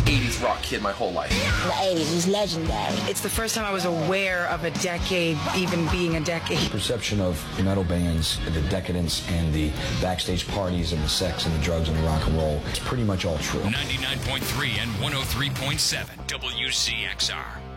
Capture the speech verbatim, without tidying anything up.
eighties rock kid my whole life. The eighties was legendary. It's the first time I was aware of a decade even being a decade. Perception of metal bands, the decadence and the backstage parties and the sex and the drugs and the rock and roll, it's pretty much all true. ninety-nine point three and one oh three point seven W C X R.